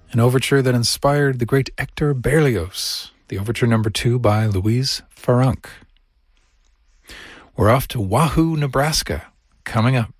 an overture that inspired the great Hector Berlioz, the Overture No. 2 by Louise Farranc. We're off to Wahoo, Nebraska, coming up.